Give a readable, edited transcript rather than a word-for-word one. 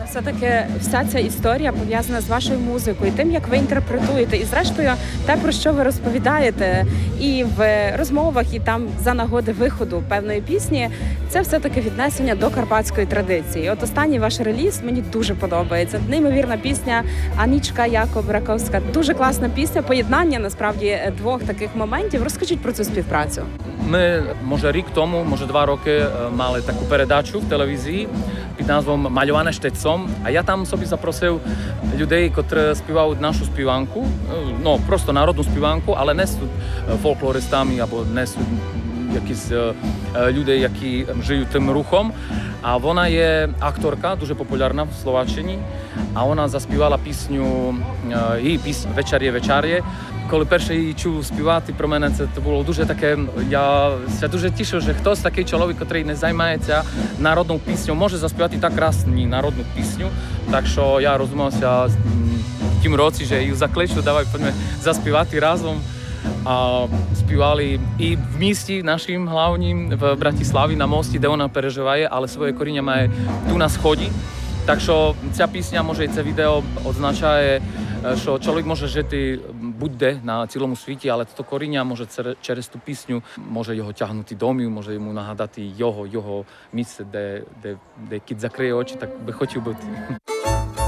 Все-таки вся ця історія пов'язана з вашою музикою, тим, як ви інтерпретуєте, і зрештою те, про що ви розповідаєте і в розмовах, і там за нагоди виходу певної пісні, це все-таки віднесення до карпатської традиції. От останній ваш реліз мені дуже подобається. Неймовірна пісня Анічка Якоб-Раковська. Дуже класна пісня, поєднання, насправді, двох таких моментів. Розкажіть про цю співпрацю. Ми, може, рік тому, може 2 роки мали таку передачу в телевізії під назвом «Малюване штецом». А я там собі запросив людей, котрі співають нашу співанку, ну, просто народну співанку, але не з фольклористами або не з якісь люди, які живуть тим рухом. А вона є акторка, дуже популярна в Словаччині, а вона заспівала пісню, її пісню «Вечер'є». Коли перше її чув співати, про мене це було дуже таке, я дуже тішив, що хтось такий чоловік, який не займається народною піснею, може заспівати так красну народну пісню. Так що я розумівся в тім році, що їх закличу, давай заспівати разом. А співали і в місті нашим главнім, в Братиславі, на мості, де вона переживає, але своє коріння має тут на сході. Так що ця пісня, може, і це відео означає, що чоловік може жити будь-де на цілому світі, але це коріння може через ту пісню може його тягнути домів, може йому нагадати його місце, де кіт закриє очі, так би хотів бути.